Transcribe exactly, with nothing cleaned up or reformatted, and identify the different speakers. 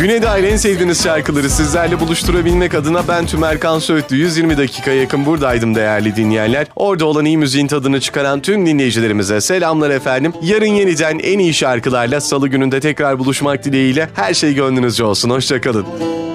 Speaker 1: Güne dair en sevdiğiniz şarkıları sizlerle buluşturabilmek adına ben Tümerkan Söğütlü yüz yirmi dakikaya yakın buradaydım değerli dinleyenler. Orada olan iyi müziğin tadını çıkaran tüm dinleyicilerimize selamlar efendim. Yarın yeniden en iyi şarkılarla Salı gününde tekrar buluşmak dileğiyle her şey gönlünüzce olsun. Hoşçakalın.